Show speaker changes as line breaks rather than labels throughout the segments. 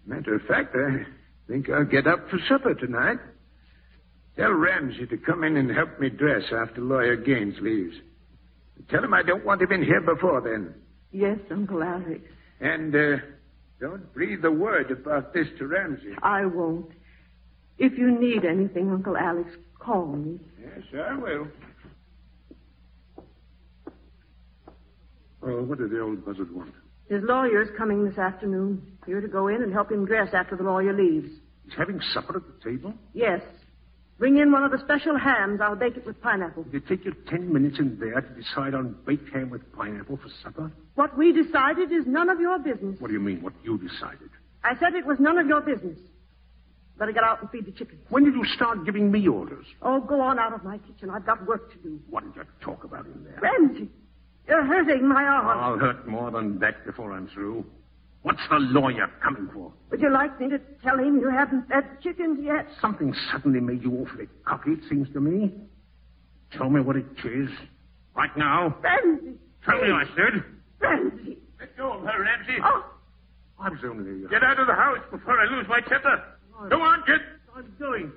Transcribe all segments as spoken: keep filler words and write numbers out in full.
Matter of fact, I think I'll get up for supper tonight. Tell Ramsey to come in and help me dress after Lawyer Gaines leaves. Tell him I don't want him in here before then.
Yes, Uncle Alex.
And uh, don't breathe a word about this to Ramsey.
I won't. If you need anything, Uncle Alex, call me.
Yes, I will.
Oh, what did the old buzzard want?
His lawyer's coming this afternoon. You're to go in and help him dress after the lawyer leaves.
He's having supper at the table?
Yes. Bring in one of the special hams. I'll bake it with pineapple.
Did it take you ten minutes in there to decide on baked ham with pineapple for supper?
What we decided is none of your business.
What do you mean, what you decided?
I said it was none of your business. Better get out and feed the chickens.
When did you start giving me orders?
Oh, go on out of my kitchen. I've got work to do.
What did you talk about in there?
Ramsey, you're hurting my arm.
I'll hurt more than that before I'm through. What's the lawyer coming for?
Would you like me to tell him you haven't fed the chickens yet?
Something suddenly made you awfully cocky, it seems to me. Tell me what it is. Right now.
Ramsey!
Tell me, I said.
Ramsey!
Let go of her, Ramsey.
Oh!
I was only... Uh...
Get out of the house before I lose my temper.
I'm...
Go on, kid.
I'm going.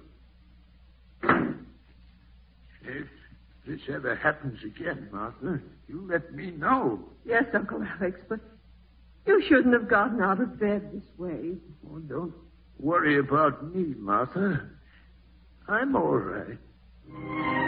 If this ever happens again, Martha, you let me know.
Yes, Uncle Alex, but you shouldn't have gotten out of bed this way.
Oh, don't worry about me, Martha. I'm all right.